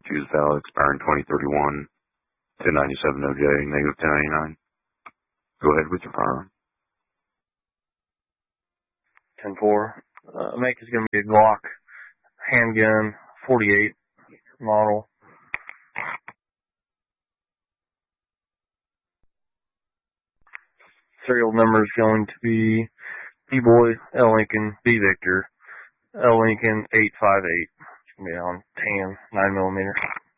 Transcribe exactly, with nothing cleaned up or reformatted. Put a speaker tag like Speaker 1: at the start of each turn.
Speaker 1: choose valid, expiring twenty thirty-one, ten ninety-seven O J, negative ten ninety-nine. Go ahead with your firearm.
Speaker 2: ten four. Uh, make is going to be a Glock handgun, forty-eight model. Serial number is going to be B-Boy, L Lincoln, B Victor, L Lincoln eight five eight. It's going to be on tan, nine millimeter.